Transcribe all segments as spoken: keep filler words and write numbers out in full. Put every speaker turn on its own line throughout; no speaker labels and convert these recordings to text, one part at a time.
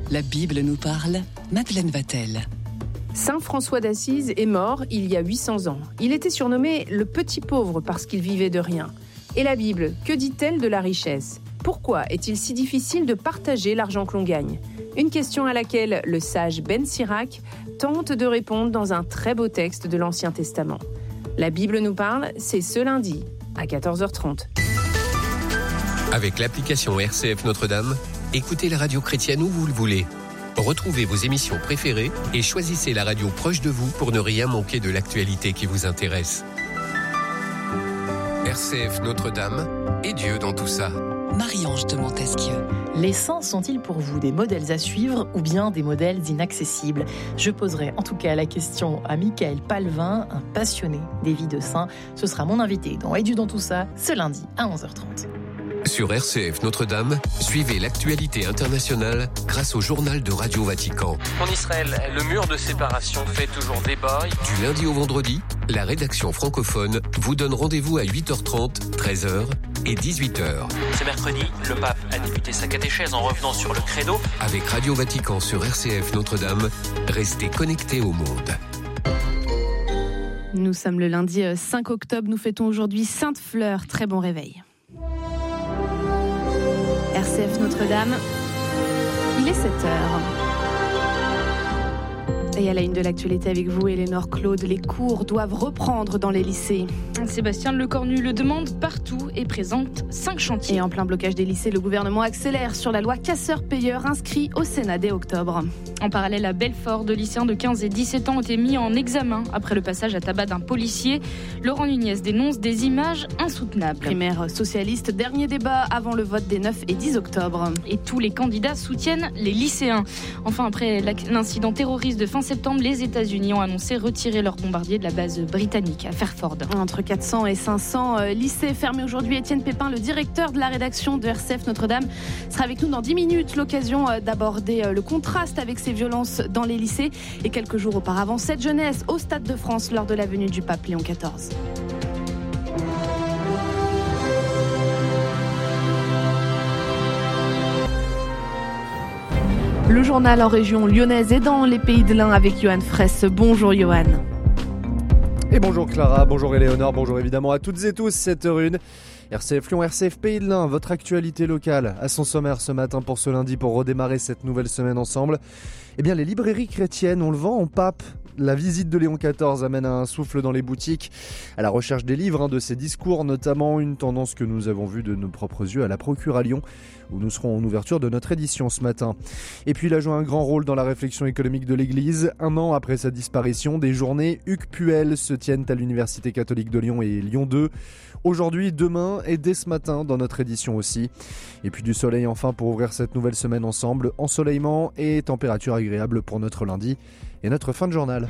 La Bible nous parle, Madeleine Vatel.
Saint François d'Assise est mort il y a huit cents ans. Il était surnommé le petit pauvre parce qu'il vivait de rien. Et la Bible, que dit-elle de la richesse ? Pourquoi est-il si difficile de partager l'argent que l'on gagne ? Une question à laquelle le sage Ben Sirac tente de répondre dans un très beau texte de l'Ancien Testament. La Bible nous parle, c'est ce lundi à quatorze heures trente.
Avec l'application R C F Notre-Dame, écoutez la radio chrétienne où vous le voulez. Retrouvez vos émissions préférées et choisissez la radio proche de vous pour ne rien manquer de l'actualité qui vous intéresse. R C F Notre-Dame et Dieu dans tout ça.
Marie-Ange de Montesquieu.
Les saints sont-ils pour vous des modèles à suivre ou bien des modèles inaccessibles ? Je poserai en tout cas la question à Michael Palvin, un passionné des vies de saints. Ce sera mon invité dans Et Dieu dans tout ça, ce lundi à onze heures trente.
Sur R C F Notre-Dame, suivez l'actualité internationale grâce au journal de Radio Vatican.
En Israël, le mur de séparation fait toujours débat.
Du lundi au vendredi, la rédaction francophone vous donne rendez-vous à huit heures trente, treize heures et dix-huit heures.
Ce mercredi, le pape a débuté sa catéchèse en revenant sur le credo.
Avec Radio Vatican sur R C F Notre-Dame, restez connectés au monde.
Nous sommes le lundi cinq octobre, nous fêtons aujourd'hui Sainte Fleur. Très bon réveil. R C F Notre-Dame, il est sept heures. Et à la une de l'actualité avec vous, Éléonore Claude, les cours doivent reprendre dans les lycées.
Sébastien Lecornu le demande partout et présente cinq chantiers.
Et en plein blocage des lycées, le gouvernement accélère sur la loi casseurs-payeurs inscrit au Sénat dès octobre.
En parallèle, à Belfort, deux lycéens de quinze et dix-sept ans ont été mis en examen après le passage à tabac d'un policier. Laurent Nunez dénonce des images insoutenables.
Primaire socialiste, dernier débat avant le vote des neuf et dix octobre.
Et tous les candidats soutiennent les lycéens. Enfin, après l'incident terroriste de fin septembre, les États-Unis ont annoncé retirer leurs bombardiers de la base britannique à Fairford.
Entre quatre cents et cinq cents euh, lycées fermés aujourd'hui. Étienne Pépin, le directeur de la rédaction de R C F Notre-Dame, sera avec nous dans dix minutes. L'occasion euh, d'aborder euh, le contraste avec ces violences dans les lycées. Et quelques jours auparavant, cette jeunesse au Stade de France lors de la venue du pape Léon quatorze. Le journal en région lyonnaise et dans les pays de l'Ain avec Johan Fraisse. Bonjour Johan.
Et bonjour Clara, bonjour Éléonore, bonjour évidemment à toutes et tous, sept heures une. R C F Lyon, R C F Pays de l'Ain, votre actualité locale à son sommaire ce matin pour ce lundi pour redémarrer cette nouvelle semaine ensemble. Eh bien les librairies chrétiennes, on le vend en pape. La visite de Léon quatorze amène un souffle dans les boutiques à la recherche des livres, hein, de ses discours, notamment une tendance que nous avons vue de nos propres yeux à la Procure à Lyon, où nous serons en ouverture de notre édition ce matin. Et puis il a joué un grand rôle dans la réflexion économique de l'Église. Un an après sa disparition, des journées Hugues Puel se tiennent à l'Université catholique de Lyon et Lyon deux. Aujourd'hui, demain et dès ce matin dans notre édition aussi. Et puis du soleil enfin pour ouvrir cette nouvelle semaine ensemble. Ensoleillement et température agréable pour notre lundi et notre fin de journal.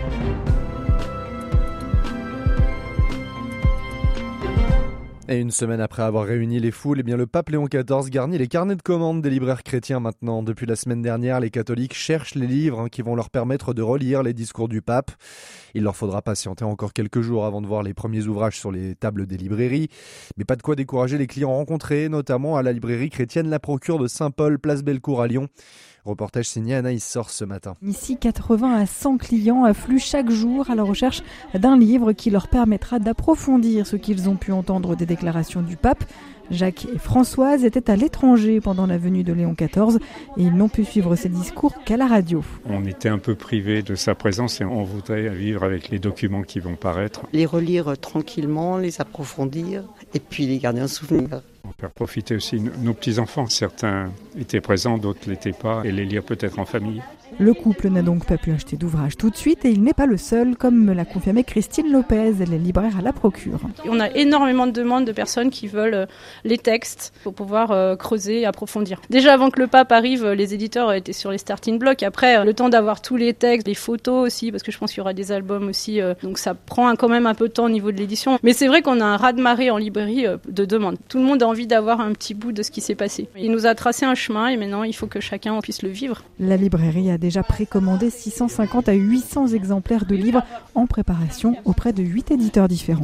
Et une semaine après avoir réuni les foules, eh bien le pape Léon quatorze garnit les carnets de commandes des libraires chrétiens maintenant. Depuis la semaine dernière, les catholiques cherchent les livres hein, qui vont leur permettre de relire les discours du pape. Il leur faudra patienter encore quelques jours avant de voir les premiers ouvrages sur les tables des librairies. Mais pas de quoi décourager les clients rencontrés, notamment à la librairie chrétienne La Procure de Saint-Paul, place Bellecour à Lyon. Reportage signé Anaïs Sors ce matin.
Ici, quatre-vingts à cent clients affluent chaque jour à la recherche d'un livre qui leur permettra d'approfondir ce qu'ils ont pu entendre des déclarations du pape. Jacques et Françoise étaient à l'étranger pendant la venue de Léon quatorze et ils n'ont pu suivre ses discours qu'à la radio.
On était un peu privés de sa présence et on voudrait vivre avec les documents qui vont paraître.
Les relire tranquillement, les approfondir et puis les garder en souvenir.
On peut profiter aussi de nos petits-enfants. Certains étaient présents, d'autres ne l'étaient pas, et les lire peut-être en famille.
Le couple n'a donc pas pu acheter d'ouvrage tout de suite et il n'est pas le seul, comme me l'a confirmé Christine Lopez, elle est libraire à La Procure.
On a énormément de demandes de personnes qui veulent les textes pour pouvoir euh, creuser et approfondir. Déjà avant que le pape arrive, les éditeurs étaient sur les starting blocks. Après, le temps d'avoir tous les textes, les photos aussi, parce que je pense qu'il y aura des albums aussi. Euh, donc ça prend quand même un peu de temps au niveau de l'édition. Mais c'est vrai qu'on a un raz-de-marée en librairie euh, de demandes. Tout le monde a envie d'avoir un petit bout de ce qui s'est passé. Il nous a tracé un chemin et maintenant il faut que chacun puisse le vivre.
La librairie a déjà précommandé six cent cinquante à huit cents exemplaires de livres en préparation auprès de huit éditeurs différents.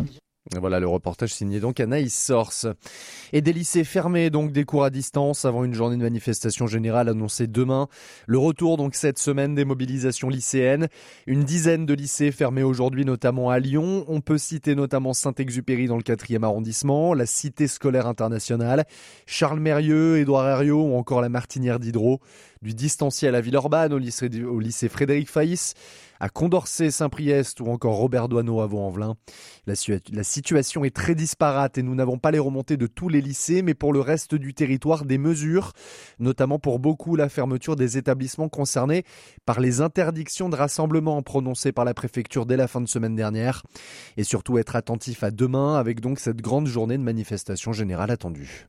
Voilà le reportage signé donc Anaïs Source. Et des lycées fermés, donc des cours à distance avant une journée de manifestation générale annoncée demain. Le retour donc cette semaine des mobilisations lycéennes. Une dizaine de lycées fermés aujourd'hui, notamment à Lyon. On peut citer notamment Saint-Exupéry dans le quatrième arrondissement, la Cité scolaire internationale, Charles Mérieux, Édouard Herriot ou encore la Martinière d'Hydro. Du distanciel à Villeurbanne, au lycée, au lycée Frédéric Faïs, à Condorcet, Saint-Priest ou encore Robert Doisneau à Vaux-en-Velin. La, la situation est très disparate et nous n'avons pas les remontées de tous les lycées, mais pour le reste du territoire, des mesures, notamment pour beaucoup la fermeture des établissements concernés par les interdictions de rassemblement prononcées par la préfecture dès la fin de semaine dernière. Et surtout être attentif à demain avec donc cette grande journée de manifestation générale attendue.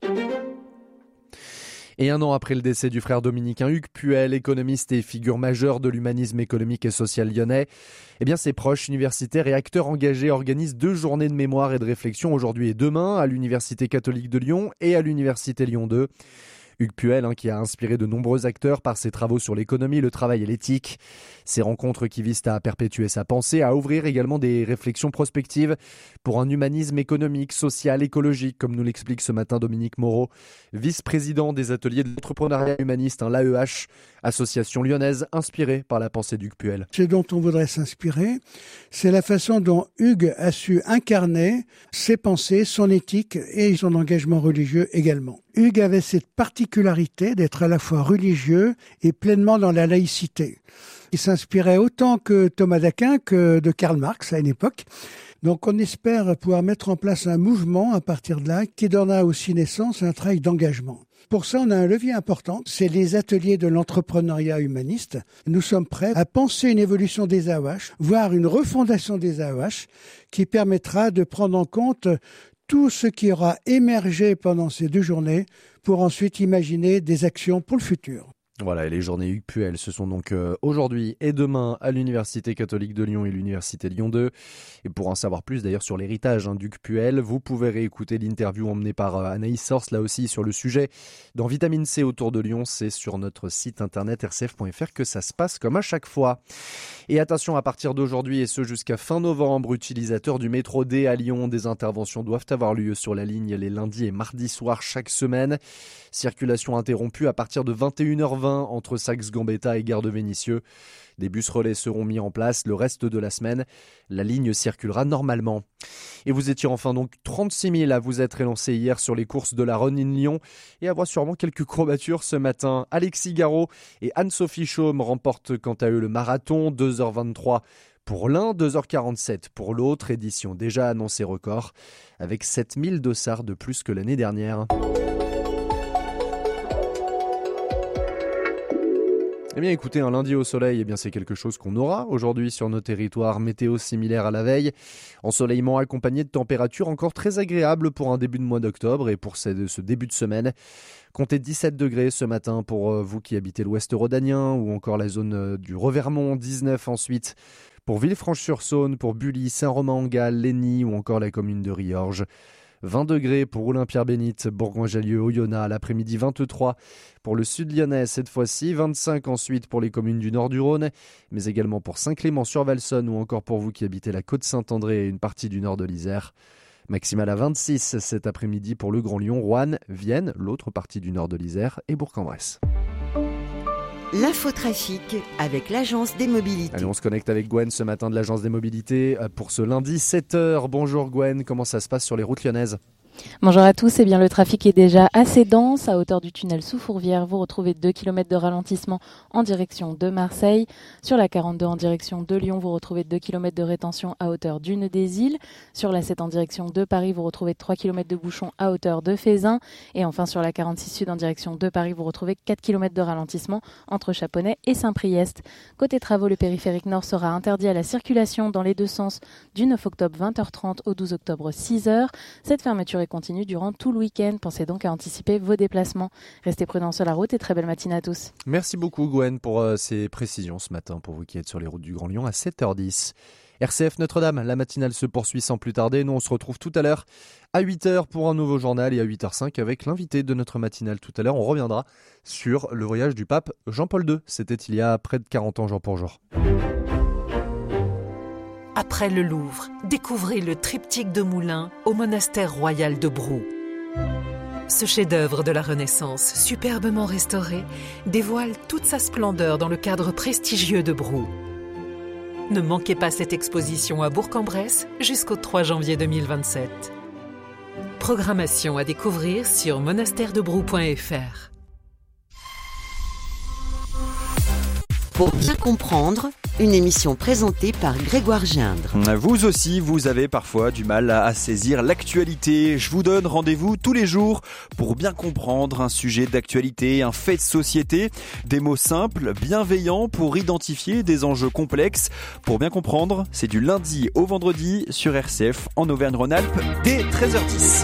Et un an après le décès du frère dominicain Hugues Puel, économiste et figure majeure de l'humanisme économique et social lyonnais, eh bien ses proches, universitaires et acteurs engagés organisent deux journées de mémoire et de réflexion aujourd'hui et demain à l'Université catholique de Lyon et à l'Université Lyon deux. Hugues Puel, hein, qui a inspiré de nombreux acteurs par ses travaux sur l'économie, le travail et l'éthique. Ces rencontres qui visent à perpétuer sa pensée, à ouvrir également des réflexions prospectives pour un humanisme économique, social, écologique, comme nous l'explique ce matin Dominique Moreau, vice-président des ateliers de l'entrepreneuriat humaniste, hein, l'A E H, association lyonnaise inspirée par la pensée d'Hugues Puel.
Ce dont on voudrait s'inspirer, c'est la façon dont Hugues a su incarner ses pensées, son éthique et son engagement religieux également. Hugues avait cette particularité d'être à la fois religieux et pleinement dans la laïcité. Il s'inspirait autant que Thomas d'Aquin que de Karl Marx à une époque. Donc on espère pouvoir mettre en place un mouvement à partir de là qui donnera aussi naissance à un travail d'engagement. Pour ça, on a un levier important, c'est les ateliers de l'entrepreneuriat humaniste. Nous sommes prêts à penser une évolution des A E H, voire une refondation des A E H qui permettra de prendre en compte tout ce qui aura émergé pendant ces deux journées pour ensuite imaginer des actions pour le futur.
Voilà, et les journées Hugues Puel, ce sont donc euh, aujourd'hui et demain à l'Université catholique de Lyon et l'Université Lyon deux. Et pour en savoir plus d'ailleurs sur l'héritage hein, d'Hugues Puel, vous pouvez réécouter l'interview emmenée par euh, Anaïs Source, là aussi sur le sujet dans Vitamine C autour de Lyon. C'est sur notre site internet r c f point f r que ça se passe comme à chaque fois. Et attention, à partir d'aujourd'hui et ce jusqu'à fin novembre, utilisateurs du métro D à Lyon, des interventions doivent avoir lieu sur la ligne les lundis et mardis soirs chaque semaine. Circulation interrompue à partir de vingt et une heures vingt entre Saxe-Gambetta et Gare de Vénissieux. Des bus relais seront mis en place le reste de la semaine. La ligne circulera normalement. Et vous étiez enfin donc trente-six mille à vous être élancés hier sur les courses de la Run in Lyon et avoir sûrement quelques courbatures ce matin. Alexis Garot et Anne-Sophie Chaume remportent quant à eux le marathon, deux heures vingt-trois pour l'un, deux heures quarante-sept pour l'autre, édition déjà annoncée record, avec sept mille dossards de plus que l'année dernière. Eh bien écoutez, un lundi au soleil, eh bien c'est quelque chose qu'on aura aujourd'hui sur nos territoires, météo similaire à la veille. Ensoleillement accompagné de températures encore très agréables pour un début de mois d'octobre et pour ce début de semaine. Comptez dix-sept degrés ce matin pour vous qui habitez l'ouest rhodanien ou encore la zone du Revermont, dix-neuf ensuite pour Villefranche-sur-Saône, pour Bully, Saint-Romain-en-Galles, Lény ou encore la commune de Riorges. vingt degrés pour Oulin-Pierre-Bénite, Bourgoin-Jallieu, Oyonnax, l'après-midi vingt-trois pour le sud lyonnais cette fois-ci, vingt-cinq ensuite pour les communes du nord du Rhône, mais également pour Saint-Clément-sur-Valsonne ou encore pour vous qui habitez la Côte-Saint-André et une partie du nord de l'Isère. Maximale à vingt-six cet après-midi pour le Grand Lyon, Roanne, Vienne, l'autre partie du nord de l'Isère et Bourg-en-Bresse.
L'infotrafic avec l'Agence des Mobilités.
Allez, on se connecte avec Gwen ce matin de l'Agence des Mobilités pour ce lundi sept heures. Bonjour Gwen, comment ça se passe sur les routes lyonnaises ?
Bonjour à tous, eh bien, le trafic est déjà assez dense. À hauteur du tunnel sous Fourvière, vous retrouvez deux kilomètres de ralentissement en direction de Marseille. Sur la quarante-deux en direction de Lyon, vous retrouvez deux kilomètres de rétention à hauteur du Nœud des Îles. Sur la sept en direction de Paris, vous retrouvez trois kilomètres de bouchons à hauteur de Fézin. Et enfin sur la quarante-six sud en direction de Paris, vous retrouvez quatre kilomètres de ralentissement entre Chaponnet et Saint-Priest. Côté travaux, le périphérique nord sera interdit à la circulation dans les deux sens du neuf octobre vingt heures trente au douze octobre six heures. Cette fermeture est continue durant tout le week-end. Pensez donc à anticiper vos déplacements. Restez prudents sur la route et très belle matinée à tous.
Merci beaucoup Gwen pour euh, ces précisions ce matin pour vous qui êtes sur les routes du Grand Lyon à sept heures dix. R C F Notre-Dame, la matinale se poursuit sans plus tarder. Nous on se retrouve tout à l'heure à huit heures pour un nouveau journal et à huit heures cinq avec l'invité de notre matinale tout à l'heure. On reviendra sur le voyage du pape Jean-Paul deux. C'était il y a près de quarante ans jour pour jour.
Après le Louvre, découvrez le triptyque de Moulins au monastère royal de Brou. Ce chef-d'œuvre de la Renaissance, superbement restauré, dévoile toute sa splendeur dans le cadre prestigieux de Brou. Ne manquez pas cette exposition à Bourg-en-Bresse jusqu'au trois janvier deux mille vingt-sept. Programmation à découvrir sur monastère de brou point f r.
Pour bien comprendre, une émission présentée par Grégoire Gindre.
Vous aussi, vous avez parfois du mal à saisir l'actualité. Je vous donne rendez-vous tous les jours pour bien comprendre un sujet d'actualité, un fait de société. Des mots simples, bienveillants pour identifier des enjeux complexes. Pour bien comprendre, c'est du lundi au vendredi sur R C F en Auvergne-Rhône-Alpes dès treize heures dix.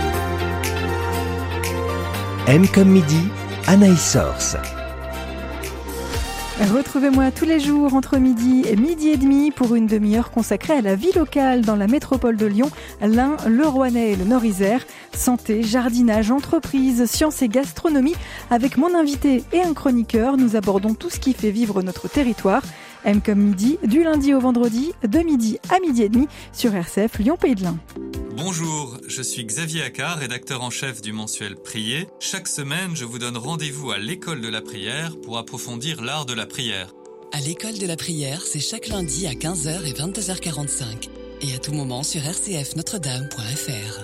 M comme midi, Anaïs Source.
Retrouvez-moi tous les jours entre midi et midi et demi pour une demi-heure consacrée à la vie locale dans la métropole de Lyon, l'Ain, le Rouennais et le Nord-Isère. Santé, jardinage, entreprise, sciences et gastronomie. Avec mon invité et un chroniqueur, nous abordons tout ce qui fait vivre notre territoire. M comme midi, du lundi au vendredi, de midi à midi et demi sur R C F Lyon Pays de l'Ain.
Bonjour, je suis Xavier Accard, rédacteur en chef du mensuel Prier. Chaque semaine, je vous donne rendez-vous à l'école de la prière pour approfondir l'art de la prière.
À l'école de la prière, c'est chaque lundi à quinze heures et vingt-deux heures quarante-cinq. Et à tout moment sur r c f notre dame point f r.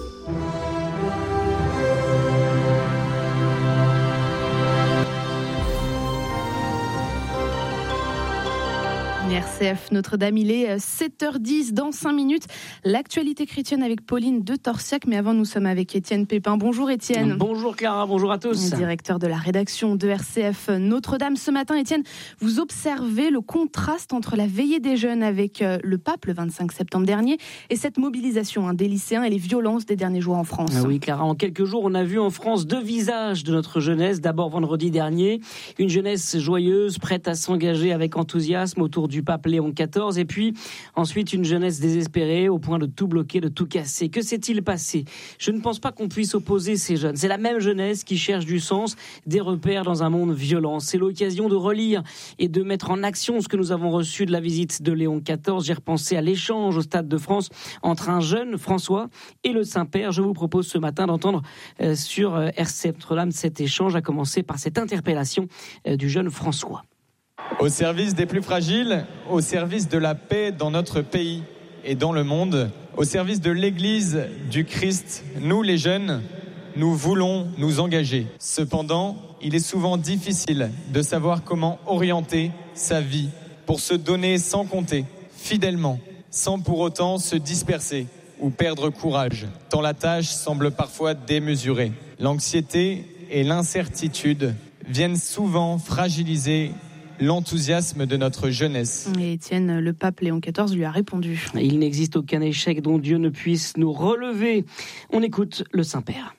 R C F Notre-Dame, il est sept heures dix dans cinq minutes. L'actualité chrétienne avec Pauline de Torsiac. Mais avant, nous sommes avec Étienne Pépin. Bonjour Étienne.
Bonjour Clara, bonjour à tous.
Directeur de la rédaction de R C F Notre-Dame. Ce matin, Étienne, vous observez le contraste entre la veillée des jeunes avec le pape le vingt-cinq septembre dernier et cette mobilisation hein, des lycéens et les violences des derniers jours en France.
Ah oui Clara, en quelques jours, on a vu en France deux visages de notre jeunesse. D'abord vendredi dernier, une jeunesse joyeuse, prête à s'engager avec enthousiasme autour du du pape Léon quatorze, et puis ensuite une jeunesse désespérée au point de tout bloquer, de tout casser. Que s'est-il passé ? Je ne pense pas qu'on puisse opposer ces jeunes. C'est la même jeunesse qui cherche du sens, des repères dans un monde violent. C'est l'occasion de relire et de mettre en action ce que nous avons reçu de la visite de Léon quatorze. J'ai repensé à l'échange au Stade de France entre un jeune François et le Saint-Père. Je vous propose ce matin d'entendre euh, sur euh, R C F Notre-Dame cet échange, à commencer par cette interpellation euh, du jeune François.
Au service des plus fragiles, au service de la paix dans notre pays et dans le monde, au service de l'Église du Christ, nous les jeunes, nous voulons nous engager. Cependant, il est souvent difficile de savoir comment orienter sa vie pour se donner sans compter, fidèlement, sans pour autant se disperser ou perdre courage, tant la tâche semble parfois démesurée. L'anxiété et l'incertitude viennent souvent fragiliser l'enthousiasme de notre jeunesse.
Et Étienne, le pape Léon quatorze lui a répondu.
Il n'existe aucun échec dont Dieu ne puisse nous relever. On écoute le Saint-Père.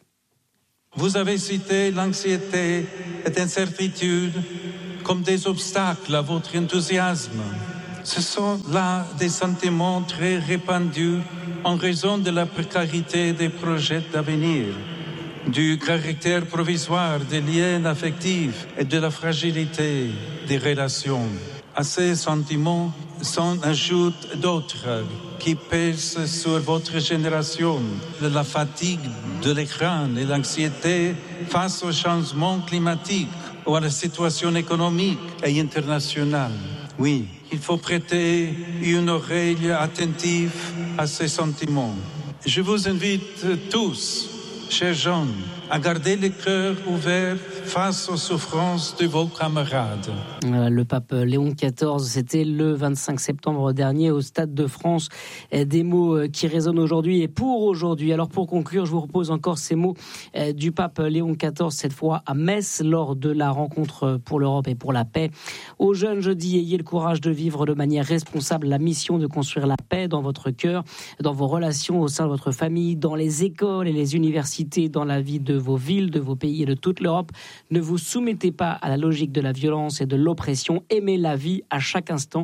Vous avez cité l'anxiété et l'incertitude comme des obstacles à votre enthousiasme. Ce sont là des sentiments très répandus en raison de la précarité des projets d'avenir, du caractère provisoire des liens affectifs et de la fragilité des relations. À ces sentiments s'en ajoutent d'autres qui pèsent sur votre génération, la fatigue de l'écran et l'anxiété face au changement climatique ou à la situation économique et internationale. Oui, il faut prêter une oreille attentive à ces sentiments. Je vous invite tous, chers jeunes, à garder le cœur ouvert face aux souffrances de vos camarades.
Le pape Léon quatorze, c'était le vingt-cinq septembre dernier au Stade de France. Des mots qui résonnent aujourd'hui et pour aujourd'hui. Alors pour conclure, je vous propose encore ces mots du pape Léon quatorze, cette fois à Metz, lors de la rencontre pour l'Europe et pour la paix. Aux jeunes, je dis, ayez le courage de vivre de manière responsable la mission de construire la paix dans votre cœur, dans vos relations au sein de votre famille, dans les écoles et les universités, dans la vie de vos villes, de vos pays et de toute l'Europe. Ne vous soumettez pas à la logique de la violence et de l'oppression. Aimez la vie à chaque instant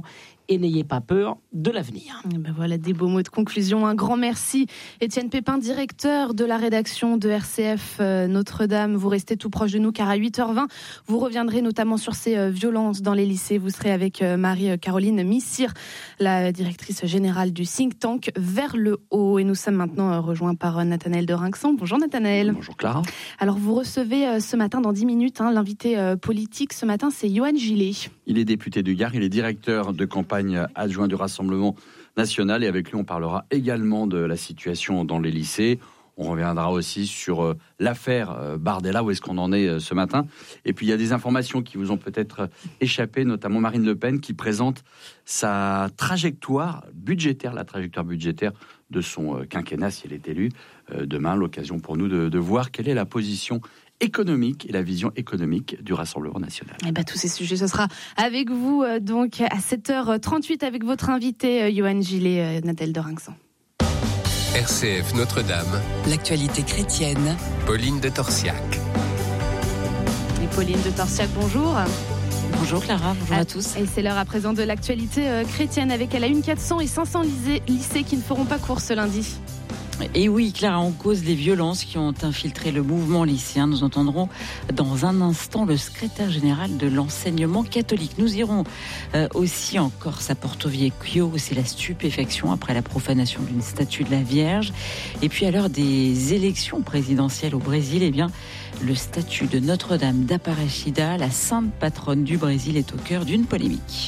et n'ayez pas peur de l'avenir.
Et ben voilà des beaux mots de conclusion. Un grand merci. Étienne Pépin, directeur de la rédaction de R C F euh, Notre-Dame. Vous restez tout proche de nous car à huit heures vingt, vous reviendrez notamment sur ces euh, violences dans les lycées. Vous serez avec euh, Marie-Caroline Missire, la directrice générale du think tank Vers le Haut. Et nous sommes maintenant euh, rejoints par euh, Nathanaël de Rinxan. Bonjour Nathanaël.
Bonjour Clara.
Alors vous recevez euh, ce matin, dans dix minutes, hein, l'invité euh, politique. Ce matin, c'est Yohann Gillet.
Il est député du Gard, il est directeur de campagne adjoint du Rassemblement national et avec lui on parlera également de la situation dans les lycées. On reviendra aussi sur euh, l'affaire euh, Bardella, où est-ce qu'on en est euh, ce matin. Et puis il y a des informations qui vous ont peut-être échappé, notamment Marine Le Pen qui présente sa trajectoire budgétaire, la trajectoire budgétaire de son euh, quinquennat si elle est élue. Euh, demain, l'occasion pour nous de, de voir quelle est la position économique et la vision économique du Rassemblement national.
Et bah, tous ces sujets, ce sera avec vous euh, donc à sept heures trente-huit avec votre invité euh, Yohann Gillet, euh, Nathanaël de Rinxan.
R C F Notre-Dame,
l'actualité chrétienne,
Pauline de Torsiac.
Et Pauline de Torsiac, bonjour.
Bonjour Clara, bonjour à, à tous.
Et c'est l'heure à présent de l'actualité euh, chrétienne avec à la une quatre cents et cinq cents lycées, lycées qui ne feront pas cours ce lundi.
Et oui, Clara, en cause les violences qui ont infiltré le mouvement lycéen. Nous entendrons dans un instant le secrétaire général de l'enseignement catholique. Nous irons euh, aussi en Corse à Porto Vecchio, où c'est la stupéfaction après la profanation d'une statue de la Vierge. Et puis à l'heure des élections présidentielles au Brésil, eh bien, le statut de Notre-Dame d'Aparecida, la sainte patronne du Brésil, est au cœur d'une polémique.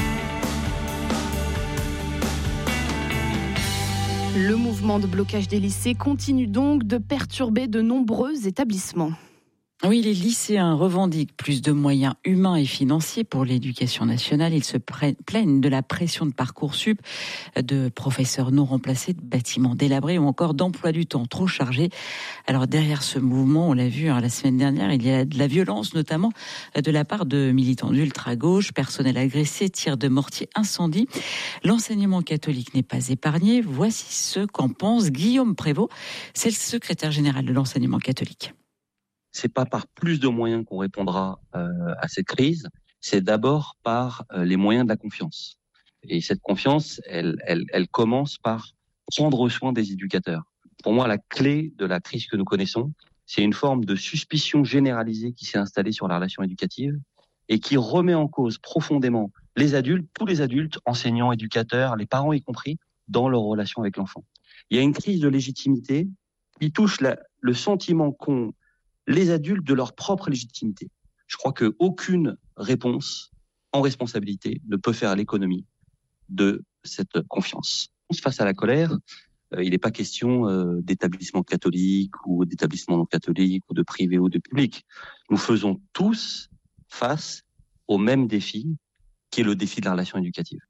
Le mouvement de blocage des lycées continue donc de perturber de nombreux établissements.
Oui, les lycéens revendiquent plus de moyens humains et financiers pour l'éducation nationale. Ils se plaignent de la pression de Parcoursup, de professeurs non remplacés, de bâtiments délabrés ou encore d'emploi du temps trop chargé. Alors derrière ce mouvement, on l'a vu hein, la semaine dernière, il y a de la violence, notamment de la part de militants d'ultra-gauche, personnel agressé, tirs de mortier, incendies. L'enseignement catholique n'est pas épargné. Voici ce qu'en pense Guillaume Prévost, c'est le secrétaire général de l'enseignement catholique.
C'est pas par plus de moyens qu'on répondra euh, à cette crise, c'est d'abord par euh, les moyens de la confiance. Et cette confiance, elle, elle, elle commence par prendre soin des éducateurs. Pour moi, la clé de la crise que nous connaissons, c'est une forme de suspicion généralisée qui s'est installée sur la relation éducative et qui remet en cause profondément les adultes, tous les adultes, enseignants, éducateurs, les parents y compris, dans leur relation avec l'enfant. Il y a une crise de légitimité qui touche la, le sentiment qu'ont les adultes de leur propre légitimité. Je crois qu'aucune réponse en responsabilité ne peut faire l'économie de cette confiance. Face à la colère, euh, il n'est pas question euh, d'établissement catholique ou d'établissement non catholique ou de privé ou de public. Nous faisons tous face au même défi, qui est le défi de la relation éducative.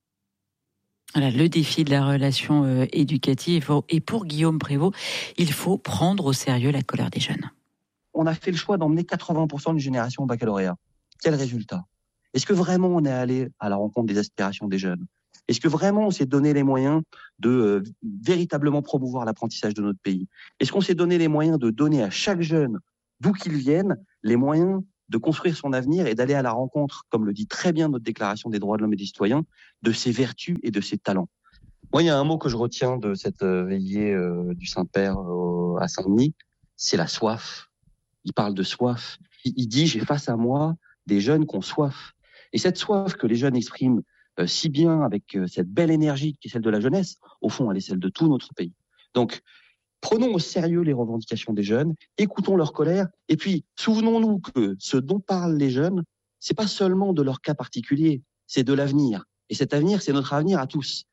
Voilà, le défi de la relation euh, éducative. Et pour Guillaume Prévost, il faut prendre au sérieux la colère des jeunes.
On a fait le choix d'emmener quatre-vingts pour cent d'une génération au baccalauréat. Quel résultat? Est-ce que vraiment on est allé à la rencontre des aspirations des jeunes? Est-ce que vraiment on s'est donné les moyens de euh, véritablement promouvoir l'apprentissage de notre pays? Est-ce qu'on s'est donné les moyens de donner à chaque jeune, d'où qu'il vienne, les moyens de construire son avenir et d'aller à la rencontre, comme le dit très bien notre Déclaration des droits de l'homme et des citoyens, de ses vertus et de ses talents? Moi, il y a un mot que je retiens de cette euh, veillée euh, du Saint-Père euh, à Saint-Denis, c'est la soif. Il parle de soif. Il dit, j'ai face à moi des jeunes qui ont soif. Et cette soif que les jeunes expriment euh, si bien avec euh, cette belle énergie qui est celle de la jeunesse, au fond, elle est celle de tout notre pays. Donc, prenons au sérieux les revendications des jeunes, écoutons leur colère, et puis souvenons-nous que ce dont parlent les jeunes, c'est pas seulement de leur cas particulier, c'est de l'avenir. Et cet avenir, c'est notre avenir à tous.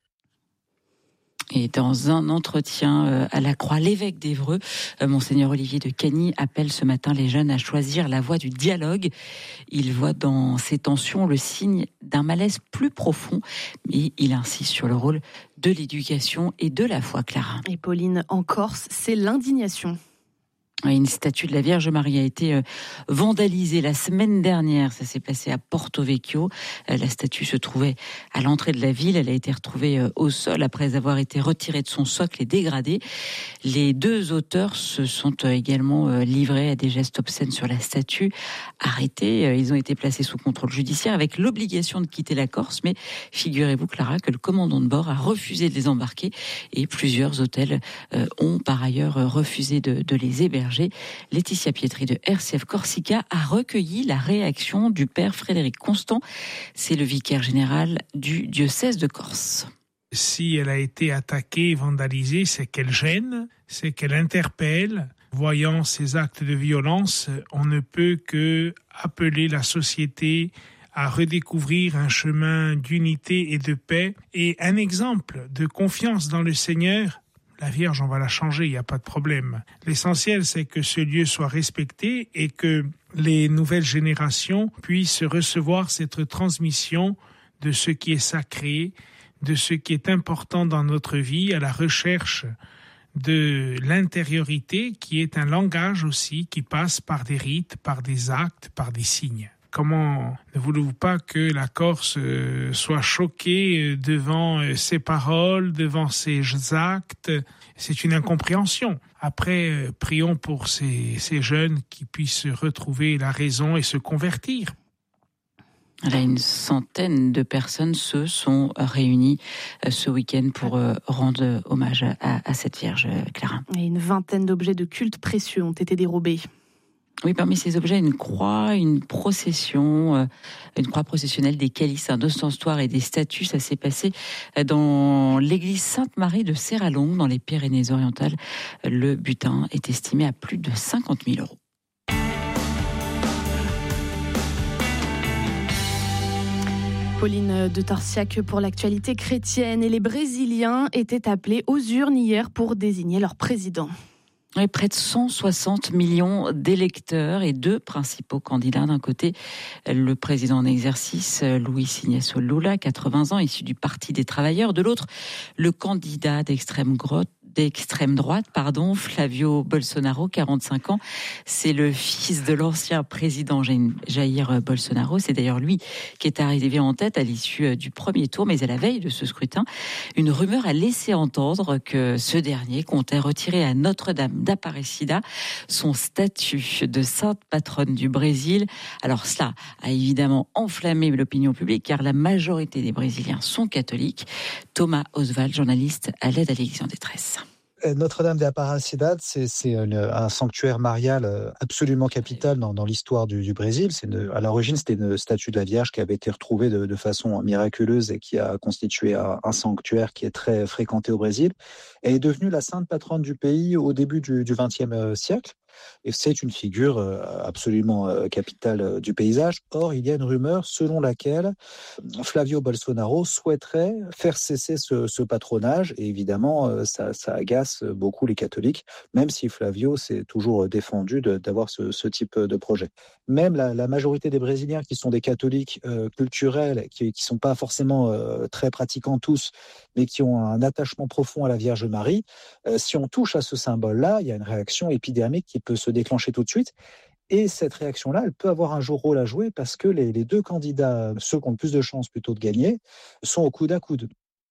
Et dans un entretien à la Croix, l'évêque d'Évreux, Monseigneur Olivier de Cagny, appelle ce matin les jeunes à choisir la voie du dialogue. Il voit dans ces tensions le signe d'un malaise plus profond, mais il insiste sur le rôle de l'éducation et de la foi, Clara.
Et Pauline, en Corse, c'est l'indignation.
Une statue de la Vierge Marie a été vandalisée la semaine dernière. Ça s'est passé à Porto Vecchio. La statue se trouvait à l'entrée de la ville. Elle a été retrouvée au sol après avoir été retirée de son socle et dégradée. Les deux auteurs se sont également livrés à des gestes obscènes sur la statue. Arrêtés, ils ont été placés sous contrôle judiciaire avec l'obligation de quitter la Corse. Mais figurez-vous, Clara, que le commandant de bord a refusé de les embarquer et plusieurs hôtels ont par ailleurs refusé de, de les héberger. Laetitia Pietri de R C F Corsica a recueilli la réaction du père Frédéric Constant. C'est le vicaire général du diocèse de Corse.
Si elle a été attaquée, vandalisée, c'est qu'elle gêne, c'est qu'elle interpelle. Voyant ces actes de violence, on ne peut que appeler la société à redécouvrir un chemin d'unité et de paix et un exemple de confiance dans le Seigneur. La Vierge, on va la changer, il n'y a pas de problème. L'essentiel, c'est que ce lieu soit respecté et que les nouvelles générations puissent recevoir cette transmission de ce qui est sacré, de ce qui est important dans notre vie, à la recherche de l'intériorité, qui est un langage aussi qui passe par des rites, par des actes, par des signes. Comment ne voulez-vous pas que la Corse soit choquée devant ces paroles, devant ces actes ? C'est une incompréhension. Après, prions pour ces, ces jeunes qui puissent retrouver la raison et se convertir.
Là, une centaine de personnes se sont réunies ce week-end pour rendre hommage à, à cette Vierge, Clara.
Et une vingtaine d'objets de culte précieux ont été dérobés.
Oui, parmi ces objets, une croix, une procession, euh, une croix processionnelle, des calices, un ostensoir et des statues. Ça s'est passé dans l'église Sainte-Marie de Serralongue, dans les Pyrénées-Orientales. Le butin est estimé à plus de cinquante mille euros.
Pauline de Torsiac pour l'actualité chrétienne. Et les Brésiliens étaient appelés aux urnes hier pour désigner leur président.
Et près de cent soixante millions d'électeurs et deux principaux candidats. D'un côté, le président en exercice, Luiz Inácio Lula, quatre-vingts ans, issu du Parti des Travailleurs. De l'autre, le candidat d'extrême droite, d'extrême droite, pardon, Flavio Bolsonaro, quarante-cinq ans. C'est le fils de l'ancien président Jair Bolsonaro. C'est d'ailleurs lui qui est arrivé en tête à l'issue du premier tour. Mais à la veille de ce scrutin, une rumeur a laissé entendre que ce dernier comptait retirer à Notre-Dame d'Aparecida son statut de sainte patronne du Brésil. Alors cela a évidemment enflammé l'opinion publique car la majorité des Brésiliens sont catholiques. Thomas Oswald, journaliste à l'aide à l'Église en détresse.
Notre-Dame de Aparecida, c'est, c'est une, un sanctuaire marial absolument capital dans, dans l'histoire du, du Brésil. C'est une, à l'origine, c'était une statue de la Vierge qui avait été retrouvée de, de façon miraculeuse et qui a constitué un, un sanctuaire qui est très fréquenté au Brésil. Elle est devenue la sainte patronne du pays au début du vingtième siècle. Et c'est une figure absolument capitale du paysage. Or, il y a une rumeur selon laquelle Flavio Bolsonaro souhaiterait faire cesser ce, ce patronage. Et évidemment, ça, ça agace beaucoup les catholiques, même si Flavio s'est toujours défendu de, d'avoir ce, ce type de projet. Même la, la majorité des Brésiliens qui sont des catholiques euh, culturels, qui ne sont pas forcément euh, très pratiquants tous, mais qui ont un attachement profond à la Vierge Marie, euh, si on touche à ce symbole-là, il y a une réaction épidermique qui peut se déclencher tout de suite. Et cette réaction-là, elle peut avoir un jour rôle à jouer parce que les, les deux candidats, ceux qui ont le plus de chances plutôt de gagner, sont au coude à coude.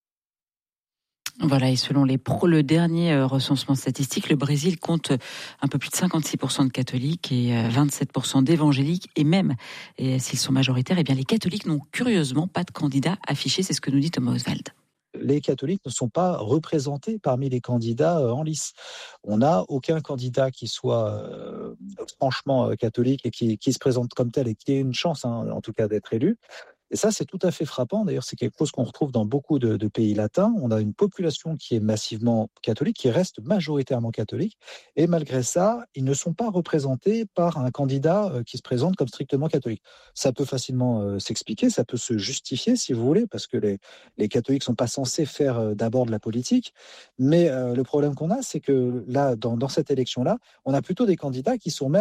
Voilà, et selon les pro, le dernier recensement statistique, le Brésil compte un peu plus de cinquante-six pour cent de catholiques et vingt-sept pour cent d'évangéliques. Et même, et s'ils sont majoritaires, eh bien les catholiques n'ont curieusement pas de candidats affichés. C'est ce que nous dit Thomas Oswald.
Les catholiques ne sont pas représentés parmi les candidats en lice. On n'a aucun candidat qui soit euh, franchement catholique et qui, qui se présente comme tel et qui ait une chance, hein, en tout cas, d'être élu. Et ça, c'est tout à fait frappant. D'ailleurs, c'est quelque chose qu'on retrouve dans beaucoup de, de pays latins. On a une population qui est massivement catholique, qui reste majoritairement catholique. Et malgré ça, ils ne sont pas représentés par un candidat qui se présente comme strictement catholique. Ça peut facilement euh, s'expliquer, ça peut se justifier, si vous voulez, parce que les, les catholiques ne sont pas censés faire euh, d'abord de la politique. Mais euh, le problème qu'on a, c'est que là, dans, dans cette élection-là, on a plutôt des candidats qui sont même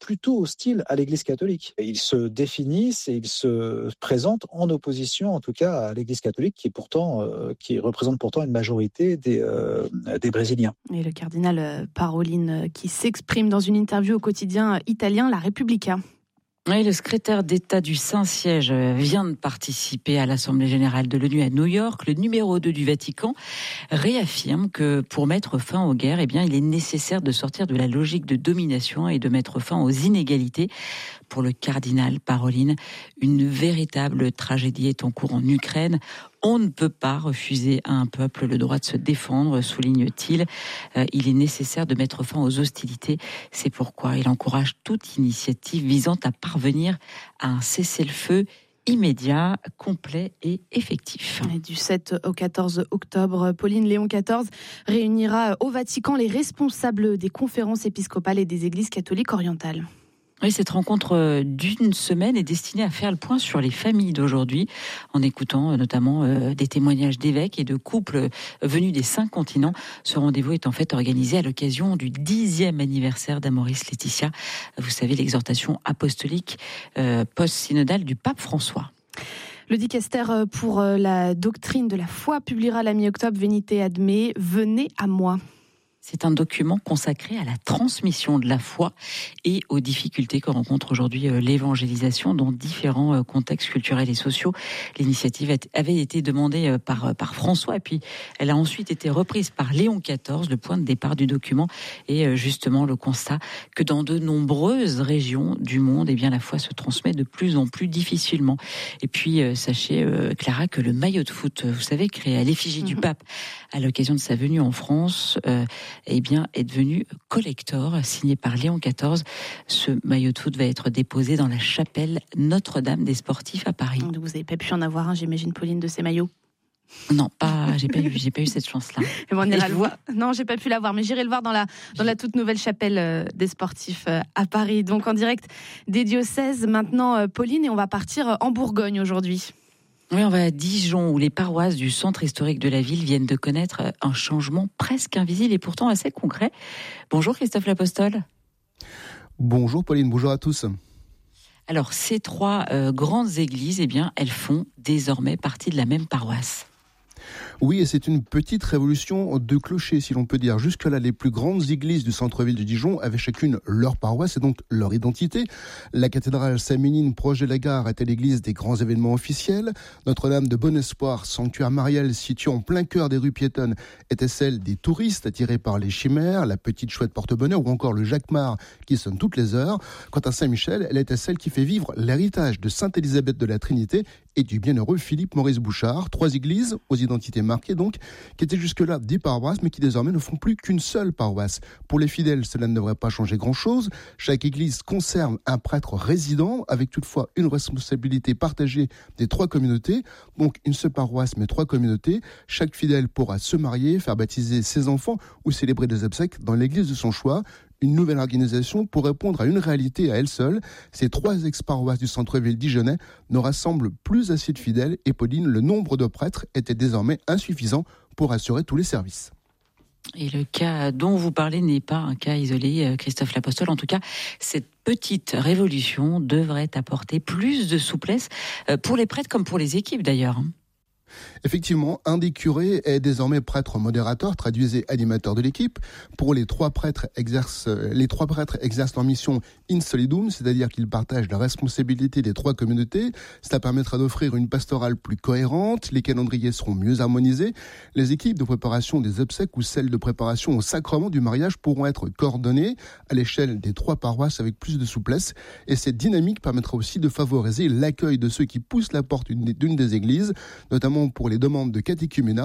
plutôt hostiles à l'Église catholique. Et ils se définissent et ils se présentent en opposition, en tout cas, à l'Église catholique, qui est pourtant, euh, qui représente pourtant une majorité des, euh, des Brésiliens.
Et le cardinal Parolin qui s'exprime dans une interview au quotidien italien La Repubblica.
Oui, le secrétaire d'État du Saint-Siège vient de participer à l'Assemblée générale de l'ONU à New York. Le numéro deux du Vatican réaffirme que pour mettre fin aux guerres, eh bien, il est nécessaire de sortir de la logique de domination et de mettre fin aux inégalités. Pour le cardinal Parolin, une véritable tragédie est en cours en Ukraine. On ne peut pas refuser à un peuple le droit de se défendre, souligne-t-il. Euh, il est nécessaire de mettre fin aux hostilités. C'est pourquoi il encourage toute initiative visant à parvenir à un cessez-le-feu immédiat, complet et effectif.
Et du sept au quatorze octobre, Pauline Léon quatorze réunira au Vatican les responsables des conférences épiscopales et des églises catholiques orientales.
Oui, cette rencontre d'une semaine est destinée à faire le point sur les familles d'aujourd'hui, en écoutant notamment des témoignages d'évêques et de couples venus des cinq continents. Ce rendez-vous est en fait organisé à l'occasion du dixième anniversaire d'Amoris Laetitia. Vous savez, l'exhortation apostolique euh, post-synodale du pape François.
Le dicaster pour la doctrine de la foi publiera la mi-octobre Venite ad me, venez à moi.
C'est un document consacré à la transmission de la foi et aux difficultés que rencontre aujourd'hui l'évangélisation dans différents contextes culturels et sociaux. L'initiative avait été demandée par, par François et puis elle a ensuite été reprise par Léon quatorze. Le point de départ du document est justement le constat que dans de nombreuses régions du monde, eh bien, la foi se transmet de plus en plus difficilement. Et puis, sachez, Clara, que le maillot de foot, vous savez, créé à l'effigie mmh. du pape à l'occasion de sa venue en France, euh, eh bien, est devenu collector, signé par Léon quatorze. Ce maillot de foot va être déposé dans la chapelle Notre-Dame des Sportifs à Paris.
Donc vous n'avez pas pu en avoir un, j'imagine, Pauline, de ces maillots?
Non, pas, j'ai pas eu, j'ai pas eu cette chance-là.
Et bon, on ira le voir. Non, j'ai pas pu l'avoir, mais j'irai le voir dans la, dans la toute nouvelle chapelle des Sportifs à Paris. Donc en direct des diocèses maintenant, Pauline, et on va partir en Bourgogne aujourd'hui.
Oui, on va à Dijon, où les paroisses du centre historique de la ville viennent de connaître un changement presque invisible et pourtant assez concret. Bonjour Christophe L'Apostole.
Bonjour Pauline, bonjour à tous.
Alors, ces trois euh, grandes églises, eh bien, elles font désormais partie de la même paroisse.
Oui, et c'est une petite révolution de clocher, si l'on peut dire. Jusque-là, les plus grandes églises du centre-ville de Dijon avaient chacune leur paroisse et donc leur identité. La cathédrale Saint-Ménine, proche de la gare, était l'église des grands événements officiels. Notre-Dame de Bon-Espoir, sanctuaire marial situé en plein cœur des rues piétonnes, était celle des touristes attirés par les chimères, la petite chouette porte-bonheur ou encore le Jacquemart qui sonne toutes les heures. Quant à Saint-Michel, elle était celle qui fait vivre l'héritage de Sainte-Élisabeth de la Trinité et du bienheureux Philippe Maurice Bouchard. Trois églises aux identités marquées donc, qui étaient jusque-là des paroisses, mais qui désormais ne font plus qu'une seule paroisse. Pour les fidèles, cela ne devrait pas changer grand-chose. Chaque église conserve un prêtre résident, avec toutefois une responsabilité partagée des trois communautés. Donc une seule paroisse, mais trois communautés. Chaque fidèle pourra se marier, faire baptiser ses enfants ou célébrer des obsèques dans l'église de son choix. Une nouvelle organisation pour répondre à une réalité à elle seule. Ces trois ex-paroisses du centre-ville dijonnais ne rassemblent plus assez de fidèles et Pauline, le nombre de prêtres était désormais insuffisant pour assurer tous les services.
Et le cas dont vous parlez n'est pas un cas isolé, Christophe L'Apostole. En tout cas, cette petite révolution devrait apporter plus de souplesse pour les prêtres comme pour les équipes d'ailleurs.
Effectivement, un des curés est désormais prêtre modérateur, traduisez animateur de l'équipe. Pour les trois prêtres exercent, les trois prêtres exercent leur mission in solidum, c'est-à-dire qu'ils partagent la responsabilité des trois communautés. Cela permettra d'offrir une pastorale plus cohérente, les calendriers seront mieux harmonisés. Les équipes de préparation des obsèques ou celles de préparation au sacrement du mariage pourront être coordonnées à l'échelle des trois paroisses avec plus de souplesse. Et cette dynamique permettra aussi de favoriser l'accueil de ceux qui poussent la porte d'une des églises, notamment pour les demandes de catéchuménat